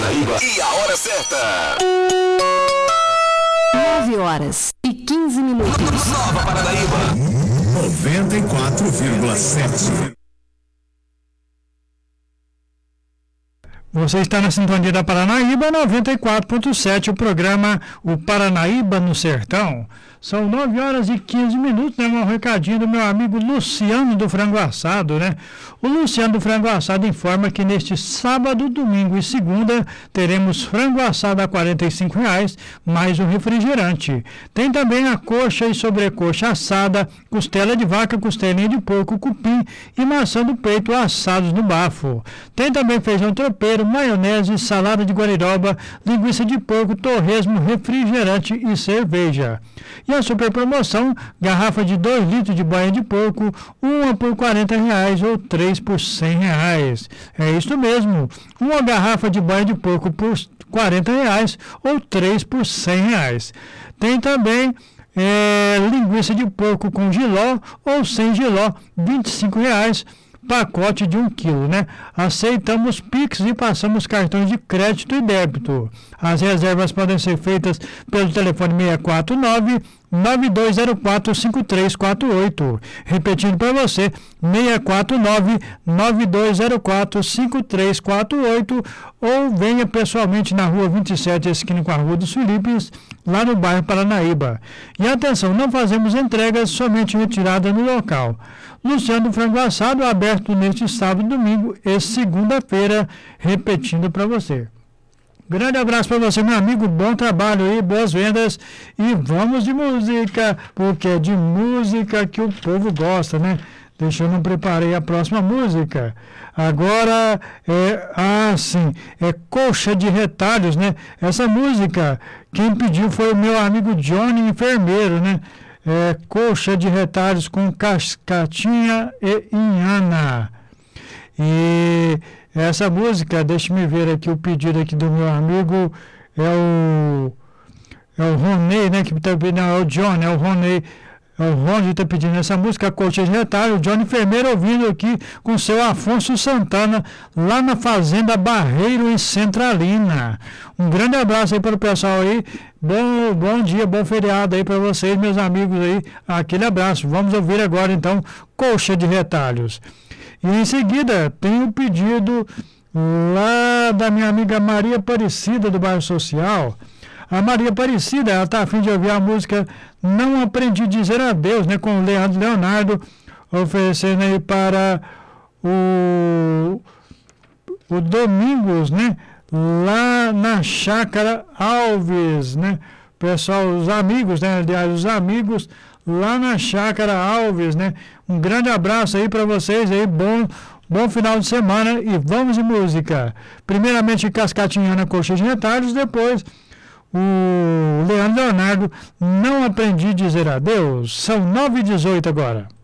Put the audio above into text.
Paranaíba e a hora certa. 9h15. Nova Paranaíba 94,7. Você está na sintonia da Paranaíba 94.7, o programa O Paranaíba no Sertão. São 9h15, né? Um recadinho do meu amigo Luciano do Frango Assado, né? O Luciano do Frango Assado informa que neste sábado, domingo e segunda teremos frango assado a R$ 45, mais um refrigerante. Tem também a coxa e sobrecoxa assada, costela de vaca, costelinha de porco, cupim e maçã do peito assados no bafo. Tem também feijão tropeiro, maionese, salada de guariroba, linguiça de porco, torresmo, refrigerante e cerveja. E a super promoção, garrafa de 2 litros de banha de porco, uma por R$ 40 ou 3 por R$ 100. É isso mesmo, uma garrafa de banha de porco por R$ 40 ou 3 por R$ 100. Tem também linguiça de porco com jiló ou sem jiló, R$ 25, pacote de 1 quilo, né? Aceitamos Pix e passamos cartões de crédito e débito. As reservas podem ser feitas pelo telefone 649-9204-5348. Repetindo para você, 649-9204-5348, ou venha pessoalmente na rua 27, esquina com a Rua dos Filipes, lá no bairro Paranaíba. E atenção, não fazemos entregas, somente retirada no local. Luciano Frango Assado, aberto neste sábado e domingo e segunda-feira, repetindo para você. Grande abraço para você, meu amigo, bom trabalho aí, boas vendas, e vamos de música, porque é de música que o povo gosta, né? Deixa eu não preparei a próxima música. Agora é Coxa de Retalhos, né? Essa música, quem pediu foi o meu amigo Johnny Enfermeiro, né? Coxa de Retalhos com Cascatinha e Inhana. E essa música, deixa-me ver aqui o pedido aqui do meu amigo, é o Ronei, né? Não, é o John, é o Ronei. O Rony está pedindo essa música, Coxa de Retalho, o Johnny Enfermeiro ouvindo aqui com o seu Afonso Santana, lá na Fazenda Barreiro, em Centralina. Um grande abraço aí para o pessoal aí, bom dia, bom feriado aí para vocês, meus amigos aí, aquele abraço. Vamos ouvir agora então, Coxa de Retalhos. E em seguida tem o pedido lá da minha amiga Maria Aparecida, do Bairro Social. A Maria Aparecida, ela está a fim de ouvir a música Não Aprendi a Dizer Adeus, né, com o Leandro Leonardo, oferecendo aí para o Domingos, né, lá na Chácara Alves, né, pessoal, os amigos, né, aliás, os amigos lá na Chácara Alves, né, um grande abraço aí para vocês aí, bom final de semana e vamos de música. Primeiramente Cascatinha na Coxa de Retalhos, depois o Leandro Leonardo, Não Aprendi a Dizer Adeus. São 9h18 agora.